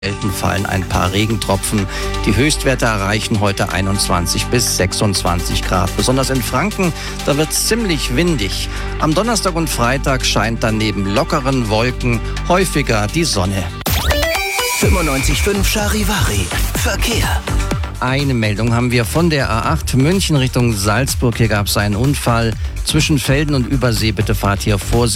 Selten fallen ein paar Regentropfen. Die Höchstwerte erreichen heute 21 bis 26 Grad. Besonders in Franken, da wird es ziemlich windig. Am Donnerstag und Freitag scheint dann neben lockeren Wolken häufiger die Sonne. 95.5 Charivari. Verkehr. Eine Meldung haben wir von der A8 München Richtung Salzburg. Hier gab es einen Unfall zwischen Velden und Übersee. Bitte fahrt hier vorsichtig.